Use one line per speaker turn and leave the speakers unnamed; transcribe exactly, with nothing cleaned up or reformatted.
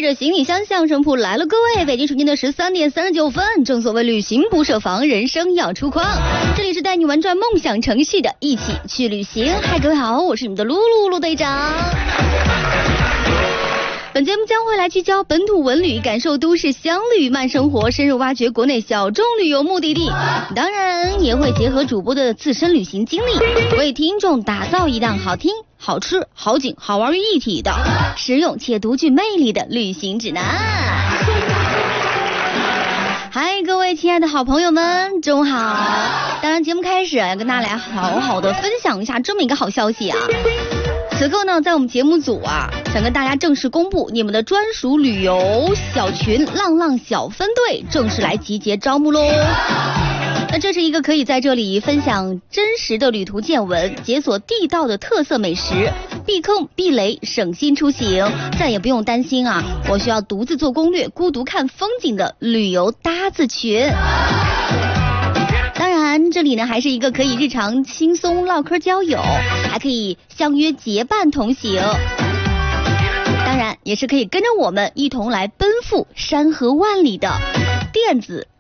背着行李箱相声铺来了，各位，北京时间的十三点三十九分，正所谓旅行不设防，人生要出框。这里是带你玩转梦想城市的，一起去旅行。嗨，各位好，我是你们的露露陆队长。本节目将会来聚焦本土文旅，感受都市乡旅慢生活，深入挖掘国内小众旅游目的地，当然也会结合主播的自身旅行经历，为听众打造一档好听、好吃、好景、好玩于一体的实用且独具魅力的旅行指南。嗨，各位亲爱的好朋友们，中午好！当然，节目开始要跟大家来好好的分享一下这么一个好消息啊！此刻呢，在我们节目组啊，想跟大家正式公布，你们的专属旅游小群浪浪小分队正式来集结招募喽。那这是一个可以在这里分享真实的旅途见闻，解锁地道的特色美食，避坑避雷，省心出行，再也不用担心啊，我需要独自做攻略，孤独看风景的旅游搭子群。当然，这里呢还是一个可以日常轻松唠嗑交友，还可以相约结伴同行。当然，也是可以跟着我们一同来奔赴山河万里的电子